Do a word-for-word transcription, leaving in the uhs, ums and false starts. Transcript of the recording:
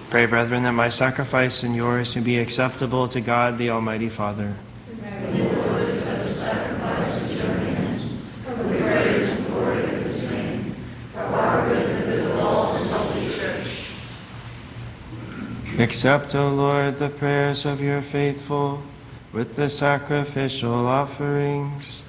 Pray, brethren, that my sacrifice and yours may be acceptable to God, the Almighty Father. Accept, O Lord, the prayers of your faithful with the sacrificial offerings,